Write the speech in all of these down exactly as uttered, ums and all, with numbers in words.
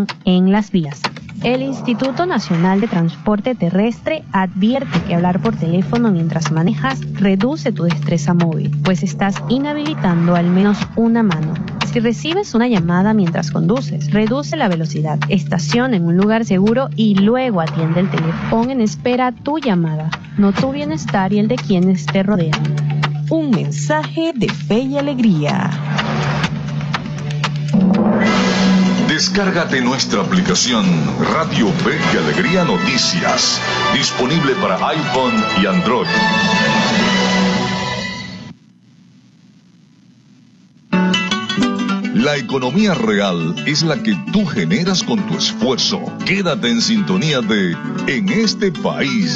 congestión en las vías. El Instituto Nacional de Transporte Terrestre advierte que hablar por teléfono mientras manejas reduce tu destreza móvil, pues estás inhabilitando al menos una mano. Si recibes una llamada mientras conduces, reduce la velocidad, estaciona en un lugar seguro y luego atiende el teléfono. Pon en espera tu llamada, no tu bienestar y el de quienes te rodean. Un mensaje de fe y alegría. Descárgate nuestra aplicación Radio Fe y Alegría Noticias, disponible para iPhone y Android. La economía real es la que tú generas con tu esfuerzo. Quédate en sintonía de En este país.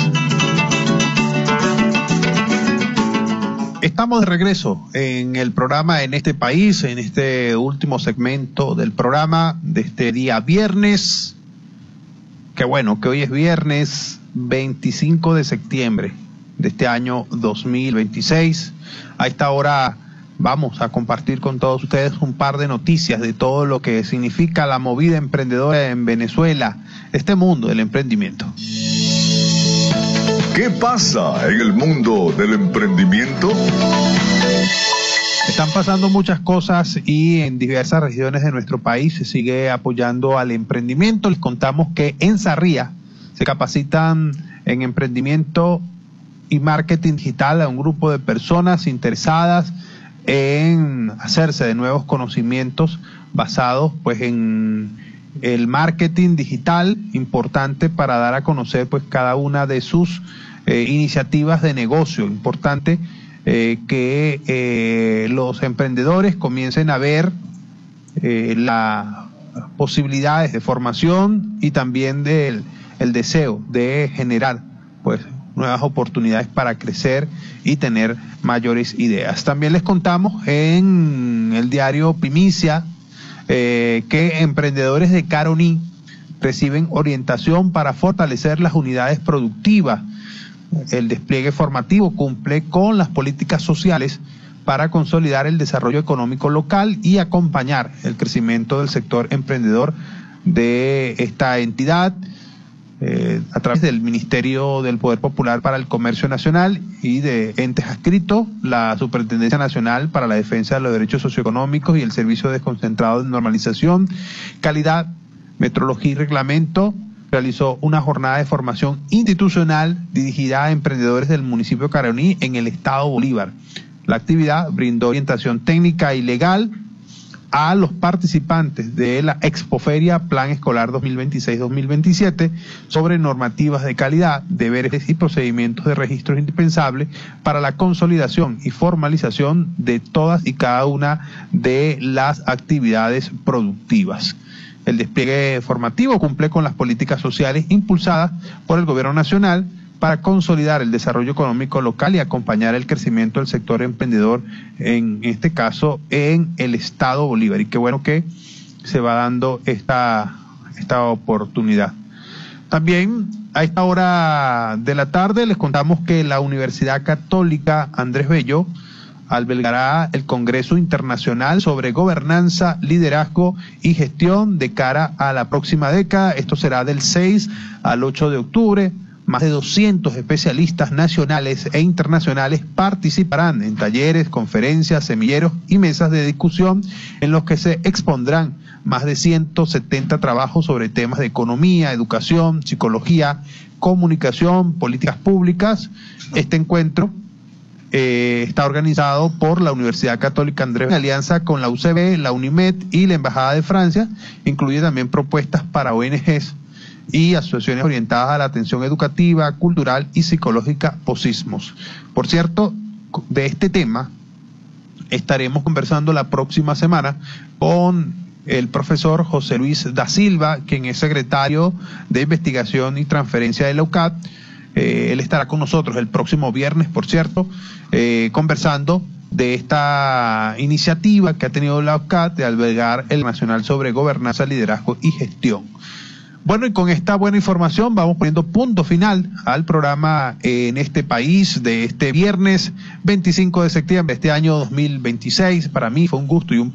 Estamos de regreso en el programa En este país, en este último segmento del programa de este día viernes. Qué bueno que hoy es viernes veinticinco de septiembre de este año dos mil veintiséis. A esta hora vamos a compartir con todos ustedes un par de noticias de todo lo que significa la movida emprendedora en Venezuela, este mundo del emprendimiento. ¿Qué pasa en el mundo del emprendimiento? Están pasando muchas cosas y en diversas regiones de nuestro país se sigue apoyando al emprendimiento. Les contamos que en Sarria se capacitan en emprendimiento y marketing digital a un grupo de personas interesadas en hacerse de nuevos conocimientos basados pues en el marketing digital, importante para dar a conocer pues cada una de sus eh, iniciativas de negocio. Importante eh, que eh, los emprendedores comiencen a ver eh, las posibilidades de formación y también del el deseo de generar pues nuevas oportunidades para crecer y tener mayores ideas. También les contamos en el diario Primicia eh, que emprendedores de Caroní reciben orientación para fortalecer las unidades productivas. El despliegue formativo cumple con las políticas sociales para consolidar el desarrollo económico local y acompañar el crecimiento del sector emprendedor de esta entidad. Eh, a través del Ministerio del Poder Popular para el Comercio Nacional y de entes adscritos, la Superintendencia Nacional para la Defensa de los Derechos Socioeconómicos y el Servicio Desconcentrado de Normalización, Calidad, Metrología y Reglamento, realizó una jornada de formación institucional dirigida a emprendedores del municipio de Caroní en el estado Bolívar. La actividad brindó orientación técnica y legal a los participantes de la Expoferia Plan Escolar dos mil veintiséis dos mil veintisiete sobre normativas de calidad, deberes y procedimientos de registros indispensables para la consolidación y formalización de todas y cada una de las actividades productivas. El despliegue formativo cumple con las políticas sociales impulsadas por el Gobierno Nacional para consolidar el desarrollo económico local y acompañar el crecimiento del sector emprendedor, en este caso en el estado Bolívar. Y qué bueno que se va dando esta, esta oportunidad. También a esta hora de la tarde les contamos que la Universidad Católica Andrés Bello albergará el Congreso Internacional sobre Gobernanza, Liderazgo y Gestión de cara a la próxima década. Esto será del seis al ocho de octubre. Más de doscientos especialistas nacionales e internacionales participarán en talleres, conferencias, semilleros y mesas de discusión en los que se expondrán más de ciento setenta trabajos sobre temas de economía, educación, psicología, comunicación, políticas públicas. Este encuentro eh, está organizado por la Universidad Católica Andrés Bello en alianza con la U C B, la UNIMED y la Embajada de Francia. Incluye también propuestas para O N Ges y asociaciones orientadas a la atención educativa, cultural y psicológica POSISMOS. Por cierto, de este tema estaremos conversando la próxima semana con el profesor José Luis da Silva, quien es secretario de Investigación y Transferencia de la U C A T. Eh, él estará con nosotros el próximo viernes, por cierto, eh, conversando de esta iniciativa que ha tenido la U C A T de albergar el Nacional sobre Gobernanza, Liderazgo y Gestión. Bueno, y con esta buena información vamos poniendo punto final al programa En este país de este viernes veinticinco de septiembre de este año dos mil veintiséis. Para mí fue un gusto y un